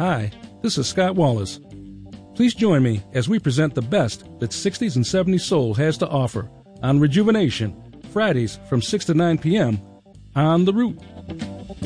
Hi, this is Scott Wallace. Please join me as we present the best that 60s and 70s soul has to offer on Rejuvenation, Fridays from 6 to 9 p.m. on The Root.